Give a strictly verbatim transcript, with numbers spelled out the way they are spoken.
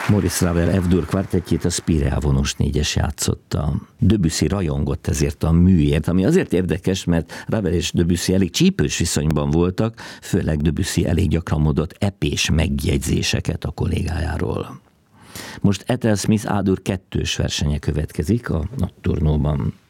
Maurice Ravel F-dur kvartettjét a Spirea vonós négyes játszotta. Debussy rajongott ezért a műért, ami azért érdekes, mert Ravel és Debussy elég csípős viszonyban voltak, főleg Debussy elég gyakran mondott epés megjegyzéseket a kollégájáról. Most Ethel Smith A-dur kettős versenye következik a Nocturnóban.